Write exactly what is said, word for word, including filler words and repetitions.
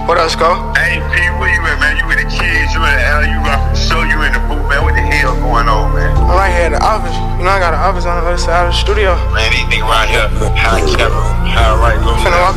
What else, go? Hey, P, where you at, man? You with the kids, you in the L, you rock the show, you in the booth, man. What the hell going on, man? I'm right here at the office. You know, I got an office on the other side of the studio. Man, these niggas around here, high camera, high right, low. Finna walk